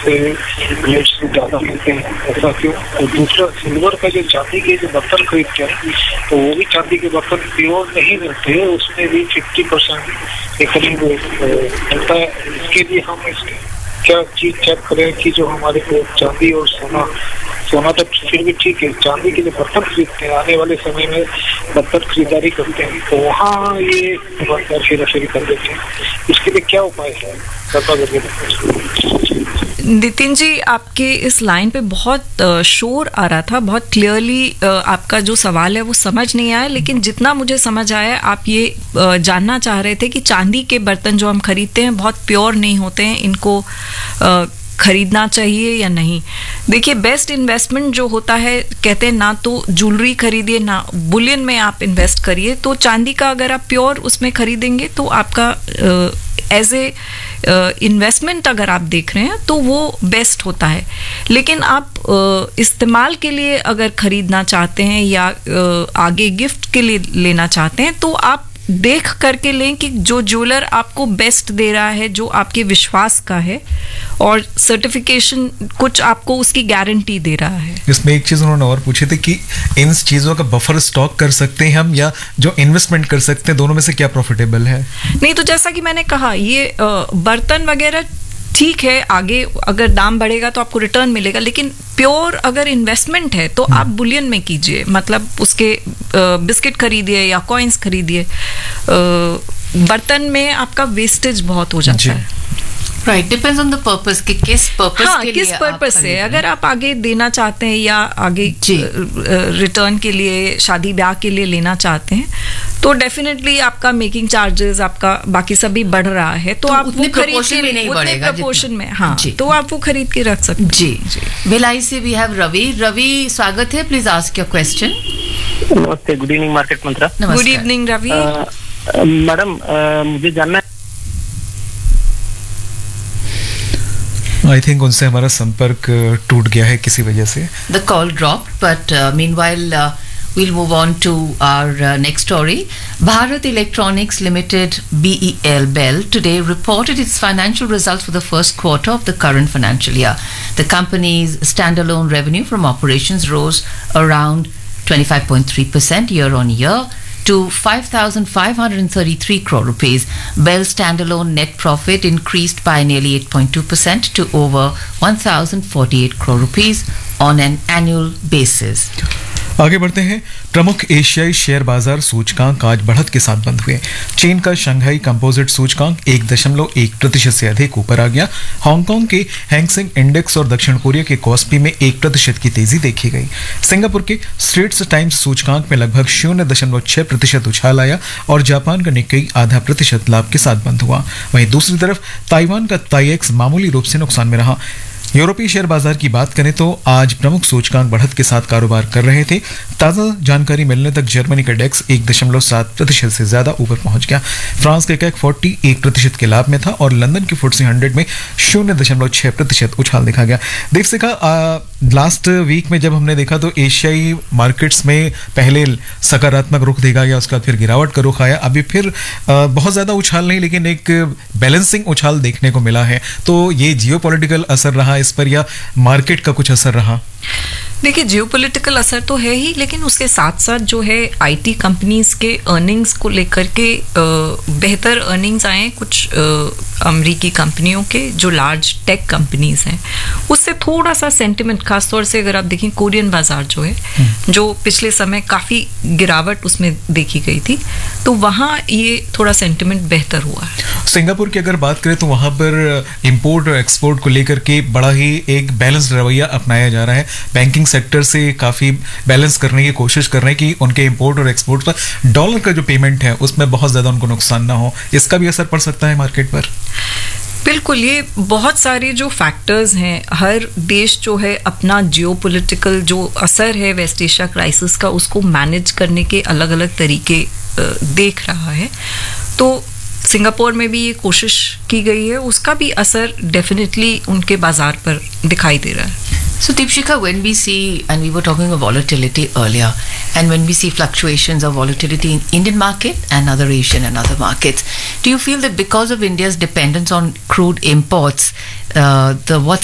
से रेट से ज़्यादा मिलते हैं, ऐसा क्यों? और दूसरा, सिल्वर का जो चांदी के जो बर्तन खरीदते हैं तो वो भी चांदी के बर्तन प्योर नहीं मिलते, उसमें भी 50% के करीब मिलता है। इसके लिए हम क्या चीज चेक करें कि जो हमारे को चांदी और सोना तक फिर भी ठीक है, चांदी के लिए बर्तन खरीदते हैं, आने वाले समय में बर्तन खरीदारी करते हैं तो वहाँ ये हेराफेरी कर देते हैं। इसके लिए क्या उपाय है? नितिन जी, आपके इस लाइन पे बहुत शोर आ रहा था, बहुत क्लियरली आपका जो सवाल है वो समझ नहीं आया, लेकिन जितना मुझे समझ आया आप ये जानना चाह रहे थे कि चांदी के बर्तन जो हम खरीदते हैं बहुत प्योर नहीं होते हैं, इनको खरीदना चाहिए या नहीं। देखिए, बेस्ट इन्वेस्टमेंट जो होता है, कहते हैं ना तो ज्वेलरी खरीदिए ना बुलियन में आप इन्वेस्ट करिए। तो चांदी का अगर आप प्योर उसमें खरीदेंगे तो आपका एज ए इन्वेस्टमेंट अगर आप देख रहे हैं तो वो बेस्ट होता है। लेकिन आप इस्तेमाल के लिए अगर खरीदना चाहते हैं या आगे गिफ्ट के लिए लेना चाहते हैं तो आप देख करके लें कि जो ज्वेलर आपको बेस्ट दे रहा है, जो आपके विश्वास का है और सर्टिफिकेशन कुछ आपको उसकी गारंटी दे रहा है। इसमें एक चीज उन्होंने और पूछी थी कि इन चीजों का बफर स्टॉक कर सकते हैं हम या जो इन्वेस्टमेंट कर सकते हैं, दोनों में से क्या प्रॉफिटेबल है? नहीं, तो जैसा कि मैंने कहा, ये बर्तन वगैरह ठीक है, आगे अगर दाम बढ़ेगा तो आपको रिटर्न मिलेगा, लेकिन प्योर अगर इन्वेस्टमेंट है तो आप बुलियन में कीजिए, मतलब उसके बिस्किट खरीदिए या कॉइन्स खरीदिए। बर्तन में आपका वेस्टेज बहुत हो जाता है। Right, depends on the purpose कि किस पर्पस के लिए, किस पर्पस से अगर आप आगे देना चाहते हैं या आगे रिटर्न के लिए, शादी ब्याह के लिए लेना चाहते हैं तो डेफिनेटली आपका मेकिंग चार्जेस, आपका बाकी सब भी बढ़ रहा है, तो आप वो खरीद के नहीं बढ़ेगा प्रपोर्शन में, हाँ, तो आप वो खरीद के रख सकते हैं। जी। भिलाई से वी हैव रवि। रवि, स्वागत है, प्लीज आस्क योर क्वेश्चन। नमस्ते, गुड इवनिंग मार्केट मंत्रा। Good evening Ravi. मैडम, मुझे जानना, आई थिंक उनसे हमारा संपर्क टूट गया है किसी वजह से। The call drop, but meanwhile we'll move on to our next story. Bharat Electronics Limited, BEL, BEL, today reported its financial results for the first quarter of the current financial year. The company's standalone revenue from operations rose around 25.3% year on year to 5,533 crore rupees. BEL's standalone net profit increased by nearly 8.2% to over 1,048 crore rupees on an annual basis. आगे बढ़ते हैं। प्रमुख एशियाई share बाजार सूचकांक आज बढ़त के साथ बंद हुए। चीन का शंघाई कंपोजिट सूचकांक 1.1% से अधिक ऊपर आ गया। हांगकांग के हैंगसेंग इंडेक्स और दक्षिण कोरिया के कॉस्पी में 1% की तेजी देखी गई। सिंगापुर के स्ट्रेट्स टाइम्स सूचकांक में लगभग 0.6% उछाल आया और जापान का निक्केई 0.5% लाभ के साथ बंद हुआ। वहीं दूसरी तरफ ताइवान का ताइएक्स मामूली रूप से नुकसान में रहा। यूरोपीय शेयर बाजार की बात करें तो आज प्रमुख सूचकांक बढ़त के साथ कारोबार कर रहे थे। ताजा जानकारी मिलने तक जर्मनी का डेक्स 1.7% से ज्यादा ऊपर पहुंच गया। फ्रांस के कैक 41% के लाभ में था और लंदन की FTSE 100 में 0.6% उछाल देखा गया। देख सका लास्ट वीक में जब हमने देखा तो एशियाई मार्केट्स में पहले सकारात्मक रुख देखा गया, उसका फिर गिरावट का रुख आया। अभी फिर बहुत ज्यादा उछाल नहीं, लेकिन एक बैलेंसिंग उछाल देखने को मिला है। तो ये जियोपॉलिटिकल असर रहा इस पर या मार्केट का कुछ असर रहा? देखिए, जियोपॉलिटिकल असर तो है ही, लेकिन उसके साथ साथ जो है आईटी कंपनीज के अर्निंग्स को लेकर के बेहतर अर्निंग्स आए कुछ अमेरिकी कंपनियों के, जो लार्ज टेक कंपनीज हैं, उससे थोड़ा सा सेंटिमेंट, खासतौर से अगर आप देखें कोरियन बाजार जो है, जो पिछले समय काफ़ी गिरावट उसमें देखी गई थी, तो वहाँ ये थोड़ा सेंटिमेंट बेहतर हुआ है। सिंगापुर की अगर बात करें तो वहाँ पर इंपोर्ट और एक्सपोर्ट को लेकर के बड़ा ही एक बैलेंस्ड रवैया अपनाया जा रहा है। बैंकिंग सेक्टर से काफ़ी बैलेंस करने की कोशिश कर रहे हैं कि उनके इंपोर्ट और एक्सपोर्ट पर डॉलर का जो पेमेंट है उसमें बहुत ज़्यादा उनको नुकसान ना हो। इसका भी असर पड़ सकता है मार्केट पर? बिल्कुल, ये बहुत सारे जो फैक्टर्स हैं, हर देश जो है अपना जियोपॉलिटिकल जो असर है वेस्ट एशिया क्राइसिस का, उसको मैनेज करने के अलग अलग तरीके देख रहा है। तो सिंगापुर में भी ये कोशिश की गई है, उसका भी असर डेफिनेटली उनके बाजार पर दिखाई दे रहा है। So Deepshikha, when we see, and we were talking of volatility earlier, and when we see fluctuations of volatility in Indian market and other Asian and other markets, do you feel that because of India's dependence on crude imports, what's